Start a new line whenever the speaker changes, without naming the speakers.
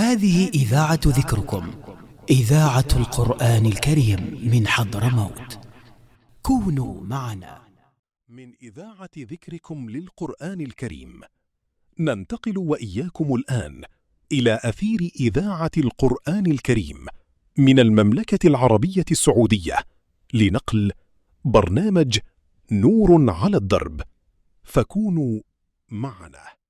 هذه إذاعة ذكركم، إذاعة القرآن الكريم من حضرموت. كونوا معنا.
من إذاعة ذكركم للقرآن الكريم ننتقل وإياكم الآن إلى أثير إذاعة القرآن الكريم من المملكة العربية السعودية لنقل برنامج نور على الدرب، فكونوا معنا.